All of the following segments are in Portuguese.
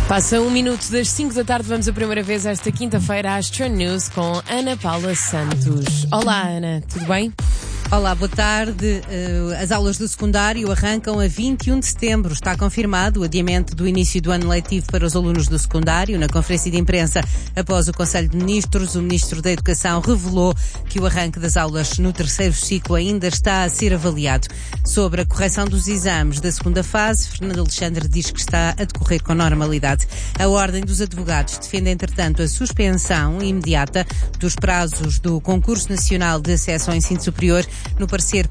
Passa 1 minuto das 5 da tarde, vamos a primeira vez esta quinta-feira às Trend News com Ana Paula Santos. Olá Ana, tudo bem? Olá, boa tarde. As aulas do secundário arrancam a 21 de setembro. Está confirmado o adiamento do início do ano letivo para os alunos do secundário. Na conferência de imprensa após o Conselho de Ministros, o Ministro da Educação revelou que o arranque das aulas no terceiro ciclo ainda está a ser avaliado. Sobre a correção dos exames da segunda fase, Fernando Alexandre diz que está a decorrer com normalidade. A Ordem dos Advogados defende, entretanto, a suspensão imediata dos prazos do Concurso Nacional de Acesso ao Ensino Superior. No parecer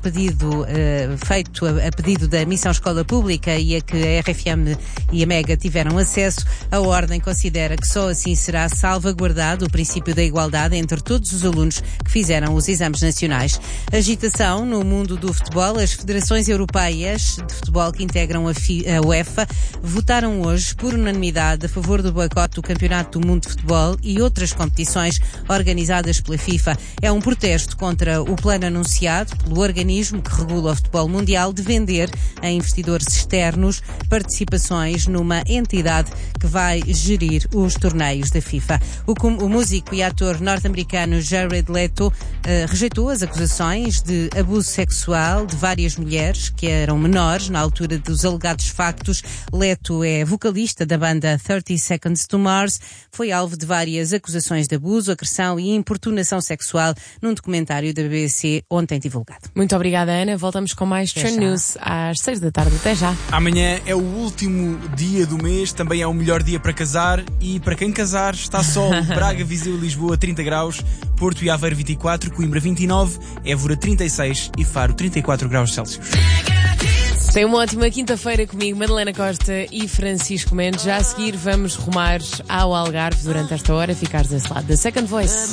feito a pedido da Missão Escola Pública e a que a RFM e a Mega tiveram acesso, a Ordem considera que só assim será salvaguardado o princípio da igualdade entre todos os alunos que fizeram os exames nacionais. Agitação no mundo do futebol. As federações europeias de futebol que integram a UEFA votaram hoje por unanimidade a favor do boicote do Campeonato do Mundo de Futebol e outras competições organizadas pela FIFA. É um protesto contra o plano anunciado pelo organismo que regula o futebol mundial de vender a investidores externos participações numa entidade que vai gerir os torneios da FIFA. O músico e ator norte-americano Jared Leto rejeitou as acusações de abuso sexual de várias mulheres que eram menores na altura dos alegados factos. Leto é vocalista da banda 30 Seconds to Mars. Foi alvo de várias acusações de abuso, agressão e importunação sexual num documentário da BBC ontem divulgado. Muito obrigada, Ana. Voltamos com mais Trend News às 6 da tarde. Até já. Amanhã é o último dia do mês, também é o melhor dia para casar e para quem casar está sol. Braga, Viseu e Lisboa 30 graus, Porto e Aveiro 24, Coimbra 29, Évora 36 e Faro 34 graus Celsius. Tem uma ótima quinta-feira comigo, Madalena Costa e Francisco Mendes. Já a seguir vamos rumar ao Algarve durante esta hora. Ficares desse lado da Second Voice.